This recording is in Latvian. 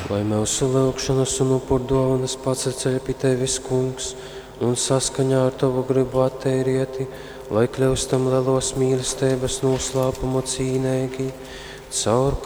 Lai mūsu lūgšanas un upurdāvanas paceļ pie Tevis, Kungs, un saskaņā ar Tavu gribu attīrieti, lai kļūstam lielos mīlestības noslēpumu cīnīgi, caur